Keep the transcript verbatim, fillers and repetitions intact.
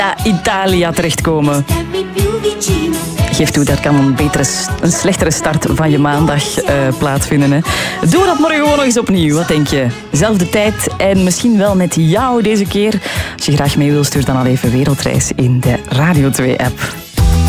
Italia terechtkomen. Geef toe, dat kan een, betere, een slechtere start van je maandag uh, plaatsvinden. Hè. Doe dat morgen gewoon nog eens opnieuw. Wat denk je? Zelfde tijd en misschien wel met jou deze keer. Als je graag mee wil, stuur dan al even Wereldreis in de Radio twee app.